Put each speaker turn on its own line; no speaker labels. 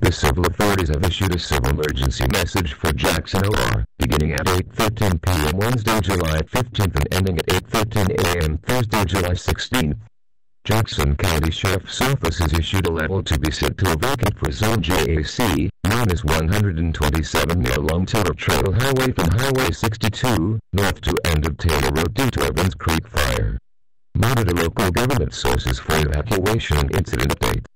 The civil authorities have issued a civil emergency message for Jackson OR, beginning at 8:13 p.m. Wednesday, July 15th and ending at 8:13 a.m. Thursday, July 16th. Jackson County Sheriff's Office has issued a level to be sent to a vacant for Zone JAC, known as 127 near Long Taylor Trail Highway from Highway 62, north to end of Taylor Road due to Evans Creek Fire. Monitor local government sources for evacuation and incident updates.